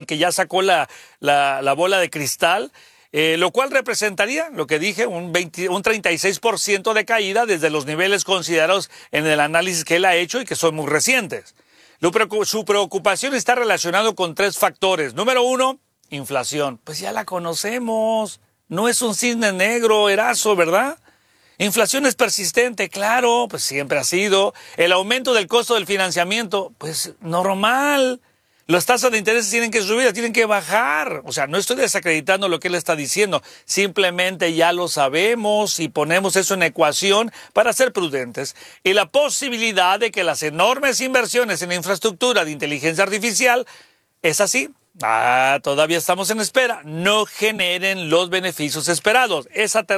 que ya sacó la bola de cristal, lo cual representaría, lo que dije, un 36% de caída desde los niveles considerados en el análisis que él ha hecho y que son muy recientes. Su preocupación está relacionada con 3 factores. Número 1, inflación. Pues ya la conocemos. No es un cisne negro, Erazo, ¿verdad? Inflación es persistente, claro, pues siempre ha sido. El aumento del costo del financiamiento, pues normal. Las tasas de interés tienen que subir, tienen que bajar. O sea, no estoy desacreditando lo que él está diciendo. Simplemente ya lo sabemos y ponemos eso en ecuación para ser prudentes. Y la posibilidad de que las enormes inversiones en infraestructura de inteligencia artificial, es así. Todavía estamos en espera. No generen los beneficios esperados. Esa